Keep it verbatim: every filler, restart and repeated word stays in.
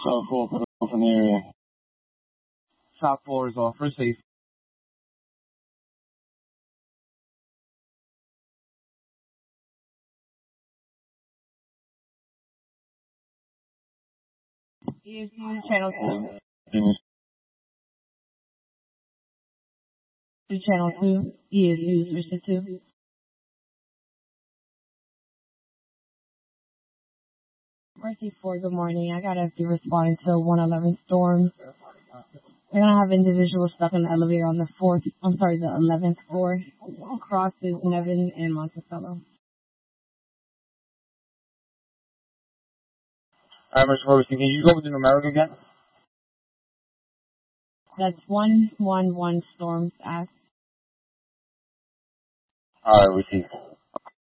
South four for the open area. South four is off. Receive. E S U channel two. Finish. To channel two. E S U switch to two. Mercy four, good morning. I got F D responding to one eleven storm. They're gonna have individuals stuck in the elevator on the fourth, I'm sorry, the eleventh floor. Crosses Nevin and Monticello. Alright, Mister Ferguson, can you go with the numeric again? That's one one one storms asked. Alright, receive.